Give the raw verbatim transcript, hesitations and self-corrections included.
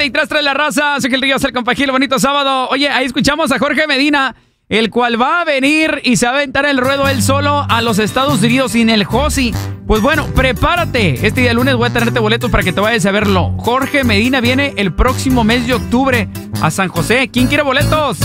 veintitrés, trae la raza. Soy el Río, el compagilo, bonito sábado. Oye, ahí escuchamos a Jorge Medina, el cual va a venir y se va a aventar el ruedo él solo a los Estados Unidos sin el Josi. Pues bueno, prepárate. Este día lunes voy a tenerte boletos para que te vayas a verlo. Jorge Medina viene el próximo mes de octubre a San José. ¿Quién quiere boletos?